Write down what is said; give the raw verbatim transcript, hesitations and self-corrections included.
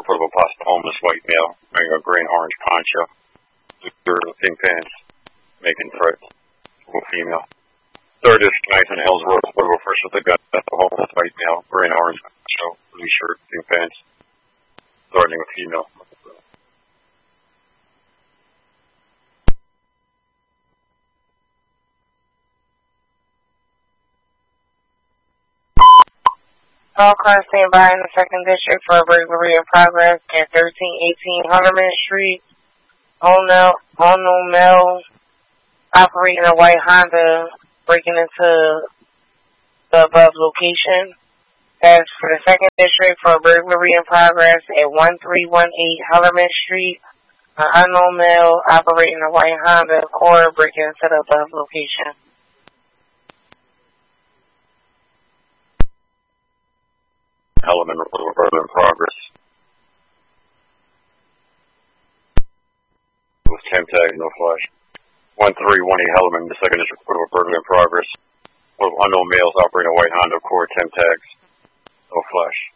report of a possible homeless white male wearing a gray and orange poncho, pink pants, making threats to a female. Third District Knife and Hills Road, report of a person with a gun, a homeless white male wearing an orange poncho, blue shirt, pink pants, threatening a female. All cars stand by in the second district for a burglary in progress at thirteen eighteen Hollerman Street. Unknown male operating a white Honda breaking into the above location. As for the second district for a burglary in progress at one three one eight Hollerman Street. An unknown male operating a white Honda Accord breaking into the above location. Hellerman report of a burglary in progress. With temp tag, no flash. one three one eight Hellerman, the second district report of a burglary in progress. Of unknown males operating a white Honda Accord, temp tags, no flash.